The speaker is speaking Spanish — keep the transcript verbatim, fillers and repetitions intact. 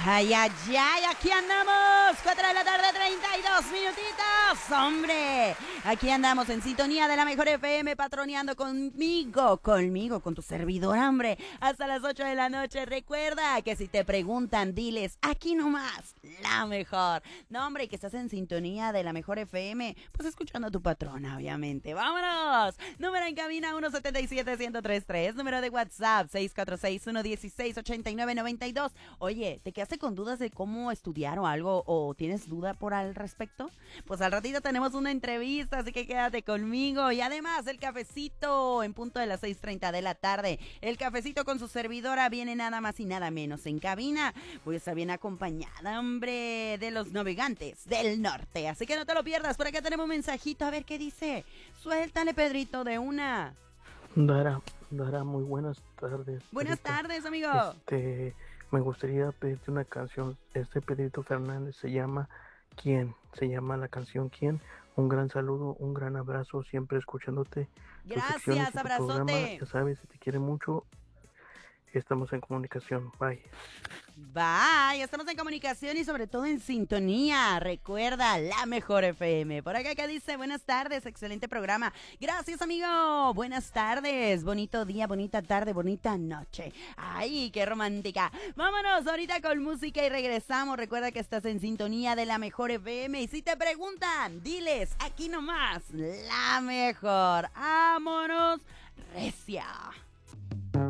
Ay, ay, ay, aquí andamos, cuatro de la tarde, treinta y dos minutitos, hombre. Aquí andamos en sintonía de la mejor F M, patroneando conmigo, conmigo, con tu servidor, hombre, hasta las ocho de la noche. Recuerda que si te preguntan, diles, aquí nomás, la mejor. No, hombre, que estás en sintonía de la mejor F M, pues escuchando a tu patrona, obviamente. ¡Vámonos! Número en cabina uno siete siete, uno cero tres tres, número de WhatsApp seis cuatro seis, uno uno seis, ocho nueve nueve dos. Oye, ¿te quedaste con dudas de cómo estudiar o algo, o tienes duda por al respecto? Pues al ratito tenemos una entrevista, así que quédate conmigo. Y además el cafecito en punto de las seis treinta de la tarde. El cafecito con su servidora viene nada más y nada menos en cabina. Voy a estar bien acompañada, hombre, de los navegantes del norte. Así que no te lo pierdas, por acá tenemos un mensajito, a ver qué dice. Suéltale, Pedrito, de una. Dara, Dara, muy buenas tardes. Buenas Pedrito. tardes, amigo. Este, me gustaría pedirte una canción. Este Pedrito Fernández se llama ¿Quién? Se llama la canción ¿Quién? Un gran saludo, un gran abrazo, siempre escuchándote. Gracias, abrazote. Programa, ya sabes, si te quiere mucho, estamos en comunicación. Bye. Bye, estamos en comunicación y sobre todo en sintonía. Recuerda, la mejor F M. Por acá que dice, buenas tardes, excelente programa. Gracias, amigo. Buenas tardes, bonito día, bonita tarde, bonita noche. Ay, qué romántica. Vámonos ahorita con música y regresamos. Recuerda que estás en sintonía de la mejor F M. Y si te preguntan, diles, aquí nomás, la mejor. Vámonos, recia.